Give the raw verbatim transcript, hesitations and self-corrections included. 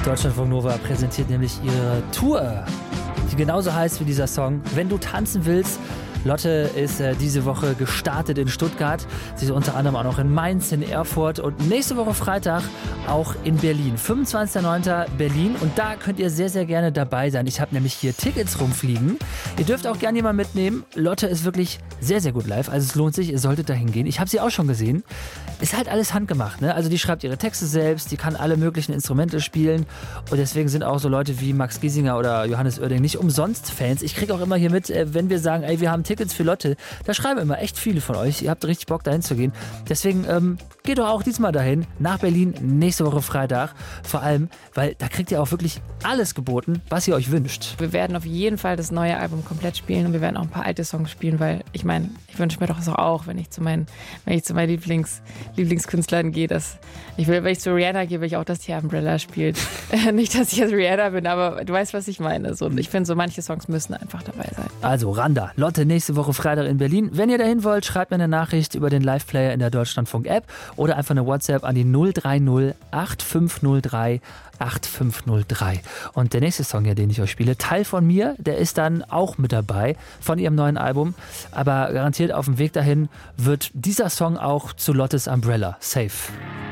Deutschlandfunk Nova präsentiert nämlich ihre Tour, die genauso heißt wie dieser Song. Wenn du tanzen willst. Lotte ist äh, diese Woche gestartet in Stuttgart. Sie ist unter anderem auch noch in Mainz, in Erfurt und nächste Woche Freitag auch in Berlin. fünfundzwanzigster neunter Berlin und da könnt ihr sehr, sehr gerne dabei sein. Ich habe nämlich hier Tickets rumfliegen. Ihr dürft auch gerne jemanden mitnehmen. Lotte ist wirklich sehr, sehr gut live. Also es lohnt sich, ihr solltet da hingehen. Ich habe sie auch schon gesehen. Ist halt alles handgemacht, ne? Also die schreibt ihre Texte selbst, die kann alle möglichen Instrumente spielen und deswegen sind auch so Leute wie Max Giesinger oder Johannes Oerding nicht umsonst Fans. Ich kriege auch immer hier mit, wenn wir sagen, ey, wir haben Tickets für Lotte, da schreiben immer echt viele von euch. Ihr habt richtig Bock, dahin zu gehen. Deswegen ähm, geht doch auch diesmal dahin, nach Berlin, nächste Woche Freitag. Vor allem, weil da kriegt ihr auch wirklich alles geboten, was ihr euch wünscht. Wir werden auf jeden Fall das neue Album komplett spielen und wir werden auch ein paar alte Songs spielen, weil ich meine, ich wünsche mir doch das auch, wenn ich zu meinen, wenn ich zu meinen Lieblings, Lieblingskünstlern gehe, dass ich will, wenn ich zu Rihanna gehe, will ich auch, dass die Umbrella spielt. Nicht, dass ich jetzt Rihanna bin, aber du weißt, was ich meine. So, ich finde, so manche Songs müssen einfach dabei sein. Also Randa, Lotte nächste Woche Freitag in Berlin. Wenn ihr dahin wollt, schreibt mir eine Nachricht über den Live-Player in der Deutschlandfunk-App oder einfach eine WhatsApp an die null drei null acht fünf null drei acht fünf null drei. Und der nächste Song, ja, den ich euch spiele, Teil von mir, der ist dann auch mit dabei von ihrem neuen Album. Aber garantiert auf dem Weg dahin wird dieser Song auch zu Lottes Umbrella. Safe.